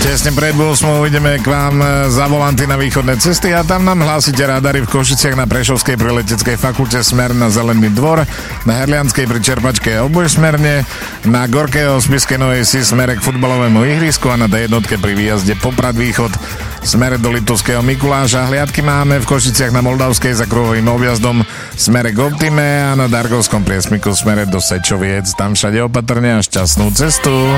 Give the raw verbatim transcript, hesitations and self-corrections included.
Tesne pred ôsmou ideme k vám za volanty na východné cesty a tam nám hlásite radary v Košiciach na Prešovskej pri leteckej fakulte smer na Zelený dvor, na Herlianskej pri Čerpačke obojsmerne, na Gorkého Spišskej Novej Si smere k futbalovému ihrisku a na dé jednotke pri výjazde Poprad východ smere do Litovského Mikuláša. Hliadky máme v Košiciach na Moldavskej za kruhovým objazdom smere k Optime a na Dargovskom priesmyku smere do Sečoviec. Tam všade opatrne a šťastnú cestu.